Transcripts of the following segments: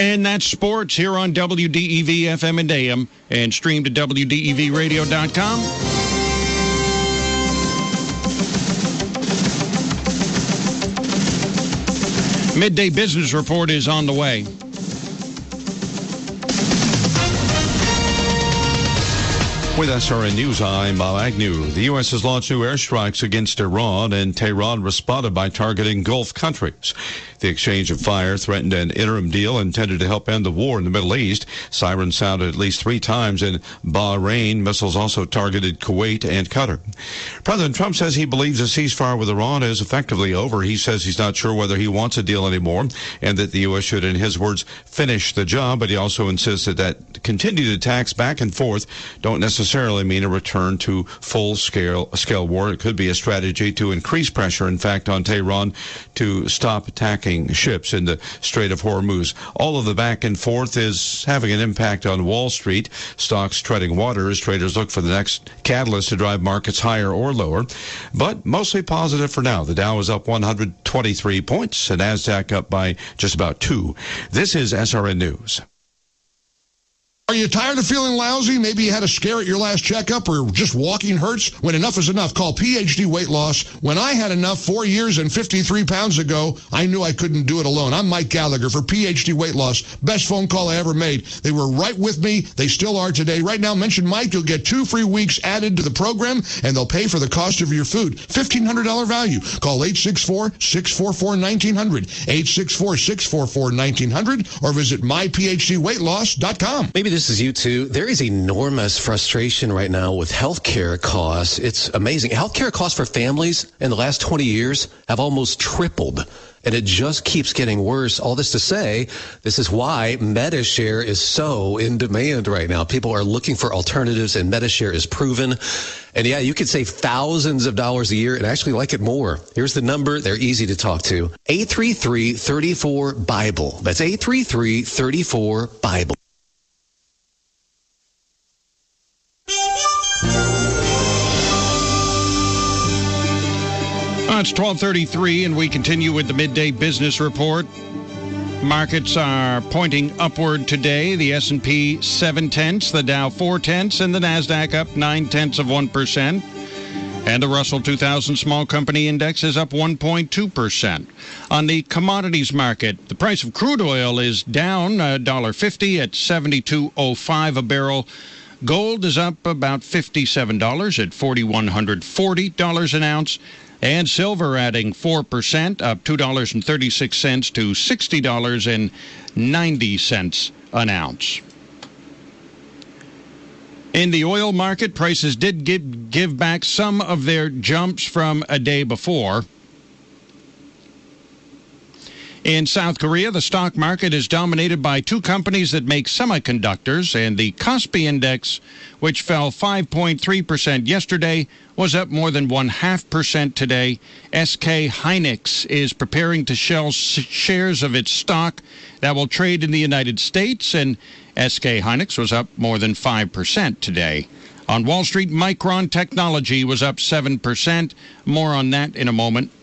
And that's sports here on WDEV FM and AM and stream to WDEVradio.com. Midday Business Report is on the way. With SRN News, I'm Bob Agnew. The U.S. has launched new airstrikes against Iran, and Tehran responded by targeting Gulf countries. The exchange of fire threatened an interim deal intended to help end the war in the Middle East. Sirens sounded at least 3 times in Bahrain. Missiles also targeted Kuwait and Qatar. President Trump says he believes a ceasefire with Iran is effectively over. He says he's not sure whether he wants a deal anymore and that the U.S. should, in his words, finish the job. But he also insisted that continued attacks back and forth don't necessarily mean a return to full-scale war. It could be a strategy to increase pressure, in fact, on Tehran to stop attacking ships in the Strait of Hormuz. All of the back and forth is having an impact on Wall Street. Stocks treading water as traders look for the next catalyst to drive markets higher or lower. But mostly positive for now. The Dow is up 123 points, and NASDAQ up by just about 2. This is SRN News. Are you tired of feeling lousy? Maybe you had a scare at your last checkup, or just walking hurts? When enough is enough, call PhD Weight Loss. When I had enough 4 years and 53 pounds ago, I knew I couldn't do it alone. I'm Mike Gallagher for PhD Weight Loss. Best phone call I ever made. They were right with me. They still are today. Right now, mention Mike. You'll get 2 free weeks added to the program, and they'll pay for the cost of your food. $1,500 value. Call 864-644-1900, 864-644-1900, or visit myphdweightloss.com. Maybe this is you too. There is enormous frustration right now with healthcare costs. It's amazing. Healthcare costs for families in the last 20 years have almost tripled, and it just keeps getting worse. All this to say, this is why MediShare is so in demand right now. People are looking for alternatives, and MediShare is proven. And yeah, you could save thousands of dollars a year and actually like it more. Here's the number. They're easy to talk to. 833-34-BIBLE. That's 833-34-BIBLE. It's 12:33, and we continue with the Midday Business Report. Markets are pointing upward today. The S&P 0.7, the Dow 0.4, and the NASDAQ up 0.9%. And the Russell 2000 Small Company Index is up 1.2%. On the commodities market, the price of crude oil is down $1.50 at $72.05 a barrel. Gold is up about $57 at $4,140 an ounce. And silver adding 4%, up $2.36 to $60.90 an ounce. In the oil market, prices did give back some of their jumps from a day before. In South Korea, the stock market is dominated by 2 companies that make semiconductors, and the Kospi Index, which fell 5.3% yesterday, was up more than 0.5% today. SK Hynix is preparing to sell shares of its stock that will trade in the United States, and SK Hynix was up more than 5% today. On Wall Street, Micron Technology was up 7%. More on that in a moment.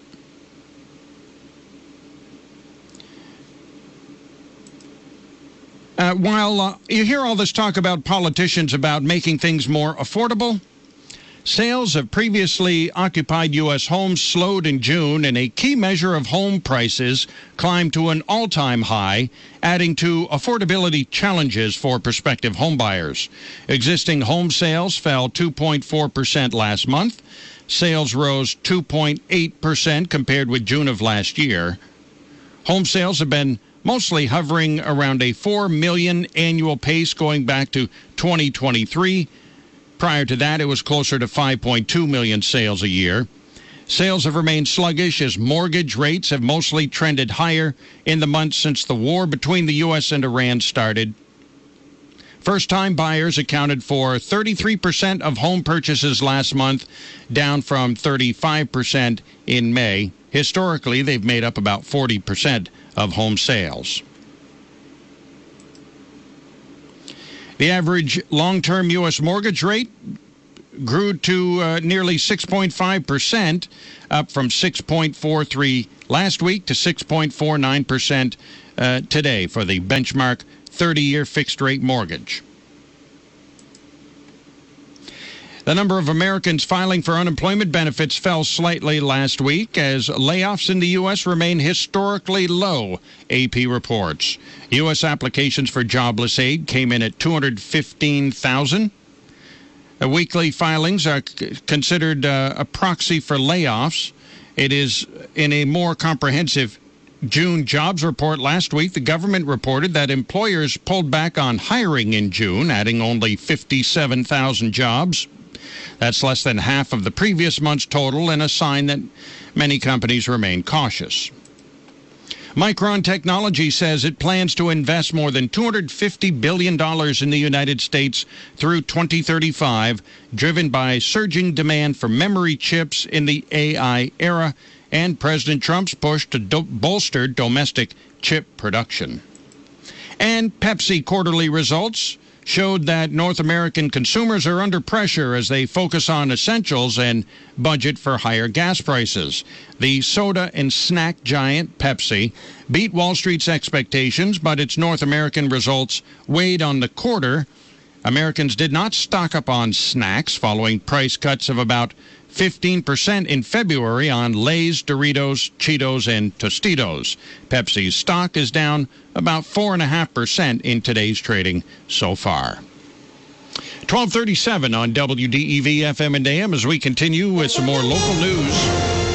While you hear all this talk about politicians about making things more affordable, sales of previously occupied U.S. homes slowed in June, and a key measure of home prices climbed to an all-time high, adding to affordability challenges for prospective homebuyers. Existing home sales fell 2.4% last month. Sales rose 2.8% compared with June of last year. Home sales have been mostly hovering around a 4 million annual pace going back to 2023. Prior to that, it was closer to 5.2 million sales a year. Sales have remained sluggish as mortgage rates have mostly trended higher in the months since the war between the U.S. and Iran started. First-time buyers accounted for 33% of home purchases last month, down from 35% in May. Historically, they've made up about 40% of home sales. The average long-term U.S. mortgage rate grew to nearly 6.5%, up from 6.43% last week to 6.49% today for the benchmark 30-year fixed-rate mortgage. The number of Americans filing for unemployment benefits fell slightly last week as layoffs in the U.S. remain historically low, AP reports. U.S. applications for jobless aid came in at 215,000. Weekly filings are considered a proxy for layoffs. It is in a more comprehensive June jobs report last week. The government reported that employers pulled back on hiring in June, adding only 57,000 jobs. That's less than half of the previous month's total and a sign that many companies remain cautious. Micron Technology says it plans to invest more than $250 billion in the United States through 2035, driven by surging demand for memory chips in the AI era and President Trump's push to bolster domestic chip production. And Pepsi quarterly results showed that North American consumers are under pressure as they focus on essentials and budget for higher gas prices. The soda and snack giant Pepsi beat Wall Street's expectations, but its North American results weighed on the quarter. Americans did not stock up on snacks following price cuts of about 15% in February on Lay's, Doritos, Cheetos, and Tostitos. Pepsi's stock is down about 4.5% in today's trading so far. 1237 on WDEV FM and AM as we continue with some more local news.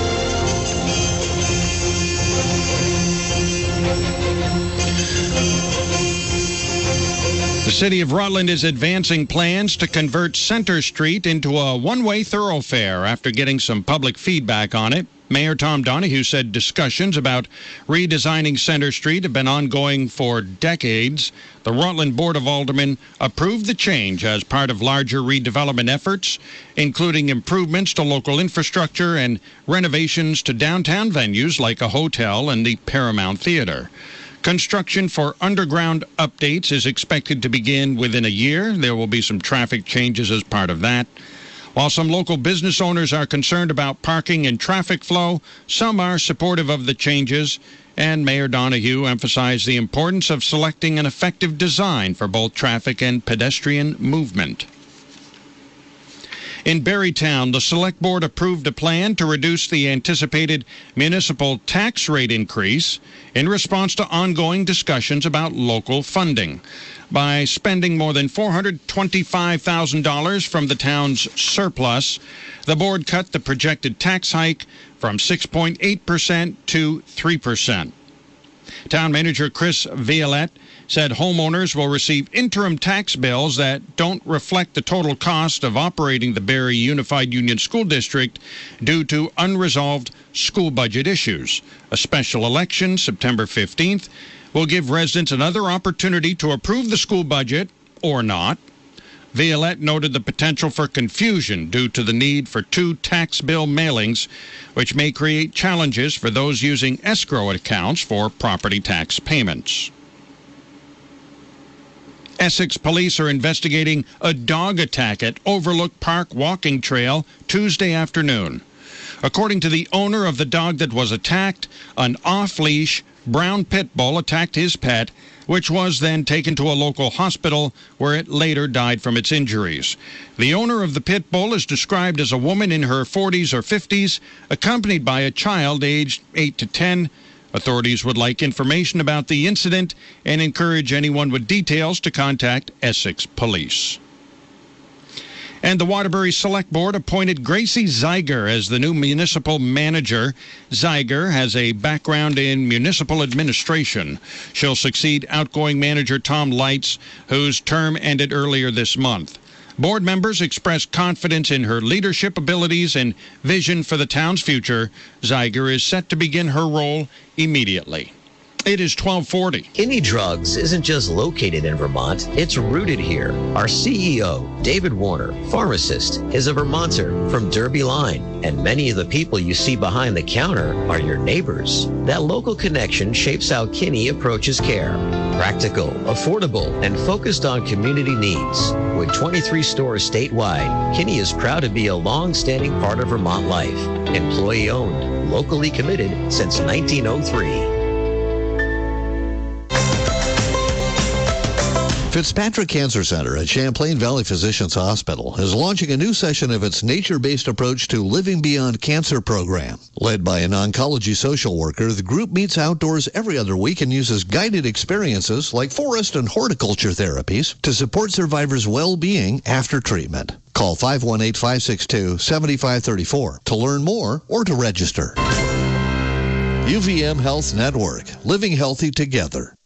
The city of Rutland is advancing plans to convert Center Street into a one-way thoroughfare after getting some public feedback on it. Mayor Tom Donahue said discussions about redesigning Center Street have been ongoing for decades. The Rutland Board of Aldermen approved the change as part of larger redevelopment efforts, including improvements to local infrastructure and renovations to downtown venues like a hotel and the Paramount Theater. Construction for underground updates is expected to begin within a year. There will be some traffic changes as part of that. While some local business owners are concerned about parking and traffic flow, some are supportive of the changes, and Mayor Donahue emphasized the importance of selecting an effective design for both traffic and pedestrian movement. In Barrytown, the Select Board approved a plan to reduce the anticipated municipal tax rate increase in response to ongoing discussions about local funding. By spending more than $425,000 from the town's surplus, the board cut the projected tax hike from 6.8% to 3%. Town Manager Chris Violette said homeowners will receive interim tax bills that don't reflect the total cost of operating the Barry Unified Union School District due to unresolved school budget issues. A special election, September 15th, will give residents another opportunity to approve the school budget or not. Violette noted the potential for confusion due to the need for 2 tax bill mailings, which may create challenges for those using escrow accounts for property tax payments. Essex police are investigating a dog attack at Overlook Park Walking Trail Tuesday afternoon. According to the owner of the dog that was attacked, an off-leash brown pit bull attacked his pet, which was then taken to a local hospital where it later died from its injuries. The owner of the pit bull is described as a woman in her 40s or 50s, accompanied by a child aged 8 to 10. Authorities would like information about the incident and encourage anyone with details to contact Essex Police. And the Waterbury Select Board appointed Gracie Zeiger as the new municipal manager. Zeiger has a background in municipal administration. She'll succeed outgoing manager Tom Leitz, whose term ended earlier this month. Board members expressed confidence in her leadership abilities and vision for the town's future. Zeiger is set to begin her role immediately. It is 1240. Kinney Drugs isn't just located in Vermont, it's rooted here. Our CEO, David Warner, pharmacist, is a Vermonter from Derby Line, and many of the people you see behind the counter are your neighbors. That local connection shapes how Kinney approaches care. Practical, affordable, and focused on community needs. With 23 stores statewide, Kinney is proud to be a long-standing part of Vermont life. Employee-owned, locally committed since 1903. Fitzpatrick Cancer Center at Champlain Valley Physicians Hospital is launching a new session of its nature-based approach to Living Beyond Cancer program. Led by an oncology social worker, the group meets outdoors every other week and uses guided experiences like forest and horticulture therapies to support survivors' well-being after treatment. Call 518-562-7534 to learn more or to register. UVM Health Network, living healthy together.